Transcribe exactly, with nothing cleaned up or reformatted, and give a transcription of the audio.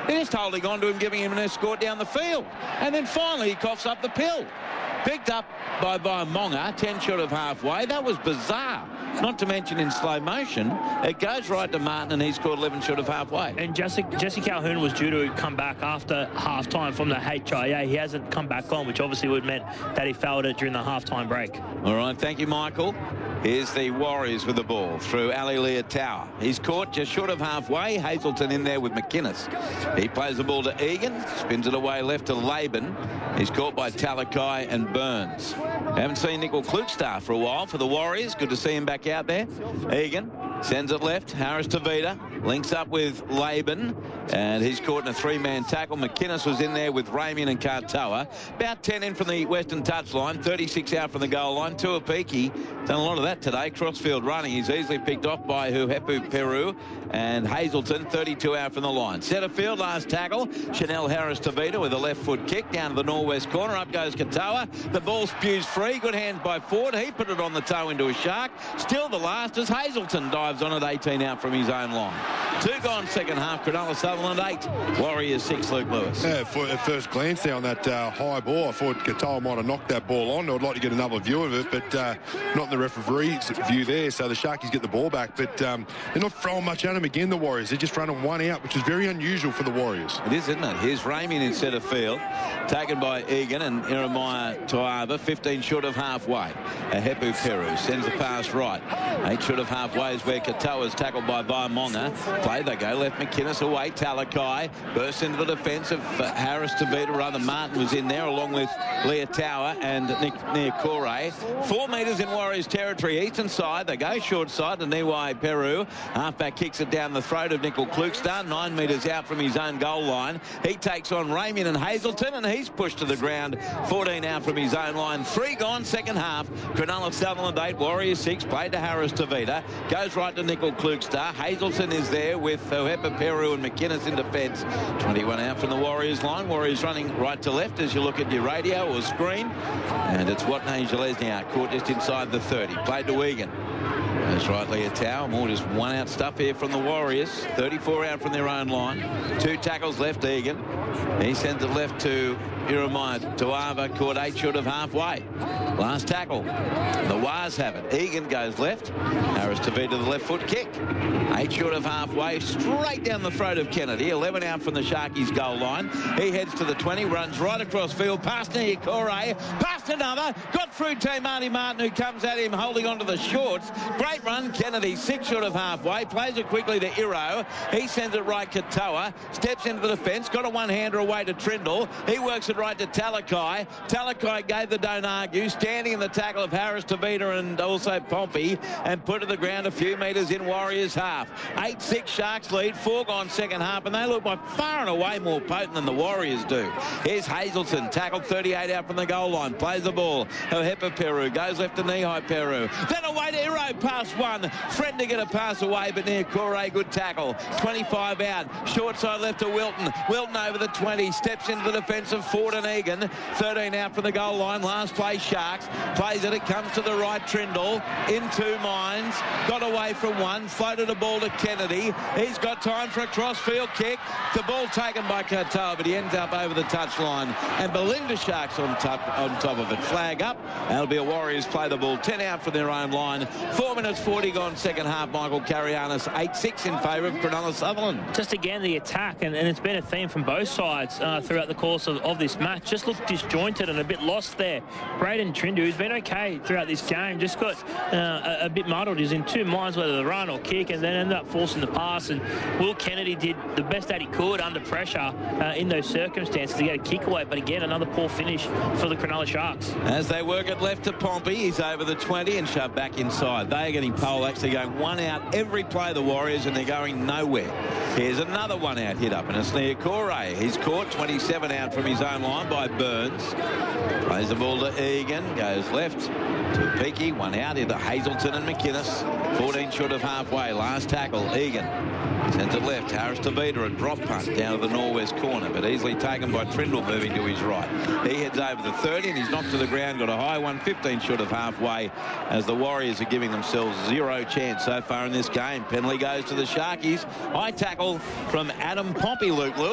They're just holding on to him, giving him an escort down the field. And then finally he coughs up the pill. Picked up by Vaimonga, ten short of halfway. That was bizarre. Not to mention in slow motion, it goes right to Martin and he's scored eleven short of halfway. And Jesse, Jesse Calhoun was due to come back after half-time from the H I A. He hasn't come back on, which obviously would have meant that he failed it during the half-time break. All right, thank you, Michael. Here's the Warriors with the ball through Ali Leotau. He's caught just short of halfway. Hazelton in there with McInnes. He plays the ball to Egan, spins it away left to Laban. He's caught by Talakai and Burns. Haven't seen Nickel Klukstar for a while for the Warriors. Good to see him back out there. Egan sends it left. Harris Tavita links up with Laban, and he's caught in a three-man tackle. McInnes was in there with Ramian and Kartoa. About ten in from the western touchline, thirty-six out from the goal line. Tuapiki done a lot of that today. Crossfield running. He's easily picked off by Huhepu Peru and Hazelton, thirty-two out from the line. Centre field, last tackle. Chanel Harris Tavita with a left foot kick down to the northwest corner. Up goes Katoa. The ball spews free. Good hands by Ford. He put it on the toe into a shark. Still the last as Hazelton dives on it, eighteen out from his own line. Two gone second half. Cronulla Sutherland eight. Warriors six. Luke Lewis. Yeah, for, at first glance there on that uh, high ball, I thought Katoa might have knocked that ball on. I'd like to get another view of it, but uh, not in the referee's view there. So the Sharkies get the ball back, but um, they're not throwing much at him again, the Warriors. They're just running one out, which is very unusual for the Warriors. It is, isn't it? Here's Ramian in centre field, taken by Egan and Jeremiah Toava, fifteen short of halfway. Hepu Peru sends the pass right. Eight short of halfway is where Katoa is tackled by Vaimonga. Play they go. Left McInnes away. Talakai bursts into the defence of uh, Harris Tavita. Rather, Martin was in there along with Leotau and Nick Niokore. Four metres in Warriors territory. Eastern side. They go short side to Niwai Peru. Halfback kicks it down the throat of Nickel Klukstar. Nine metres out from his own goal line. He takes on Ramian and Hazelton, and he's pushed to the ground. fourteen out from his own line. Three gone second half. Cronulla Sutherland eight. Warriors six. Played to Harris Tavita. Goes right to Nickel Klukstar. Hazelton is there with Huhepu Peru and McInnes in defence. twenty-one out from the Warriors line. Warriors running right to left as you look at your radio or screen. And it's Watney Jalesniak caught just inside the thirty. Played to Egan. That's right, Leotau. More just one out stuff here from the Warriors. thirty-four out from their own line. Two tackles left, Egan. He sends it left to Jeremiah Toava, caught eight short of halfway. Last tackle. The Wars have it. Egan goes left. Harris Tavita to the left foot kick. Eight short of halfway, straight down the throat of Kennedy. eleven out from the Sharkies goal line. He heads to the twenty, runs right across field, past Niokore, past another, got through to Marty Martin, who comes at him holding onto the shorts. Great run, Kennedy, six short of halfway, plays it quickly to Iro. He sends it right, Katoa, steps into the defence, got a one-hander away to Trindle. He works it right to Talakai. Talakai gave the don't argue, standing in the tackle of Harris Tavita and also Pompey, and put to the ground a few metres in Warriors half. eight six Sharks lead, four gone second half, and they look by far and away more potent than the Warriors do. Here's Hazelton, tackled thirty-eight out from the goal line, plays the ball. Huhepu Peru goes left to Nihai Peru. Then away to Iro, pass one. Friend to get a pass away, but Niokore, good tackle. twenty-five out, short side left to Wilton. Wilton over the twenty, steps into the defence of Ford and Egan. thirteen out from the goal line, last play Sharks. Plays it, it comes to the right, Trindle. In two minds, got away from one, floated a ball to Kennedy. He's got time for a cross-field kick. The ball taken by Katoa, but he ends up over the touchline. And Belinda Sharks on top, on top of it. Flag up. That'll be a Warriors play the ball. ten out from their own line. four minutes forty gone second half. Michael Carianis, eight six in favour of Cronulla Sutherland. Just again, the attack, and, and it's been a theme from both sides uh, throughout the course of, of this match. Just looked disjointed and a bit lost there. Braden Trindu, who's been okay throughout this game, just got uh, a, a bit muddled. He's in two minds whether to run or kick, and then ended up forcing the pass. And Will Kennedy did the best that he could under pressure uh, in those circumstances to get a kick away. But again, another poor finish for the Cronulla Sharks. As they work it left to Pompey, he's over the twenty and shoved back inside. They are getting pole actually going one out every play, the Warriors, and they're going nowhere. Here's another one out hit up, and it's Niokore. He's caught twenty-seven out from his own line by Burns. Plays the ball to Egan, goes left to Peaky, one out into Hazelton and McInnes. fourteen short of halfway, last tackle, Egan. Sends it left, Harris Tavita, a drop punt down to the northwest corner, but easily taken by Trindle moving to his right. He heads over the thirty and he's knocked to the ground, got a high one, fifteen short of halfway, as the Warriors are giving themselves zero chance so far in this game. Penalty goes to the Sharkies. High tackle from Adam Pompey, Luke Lewis.